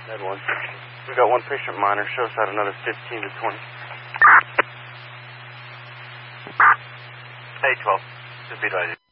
That one. We got one patient minor. Show us out another 15 to 20. Hey, 12. Just be ready.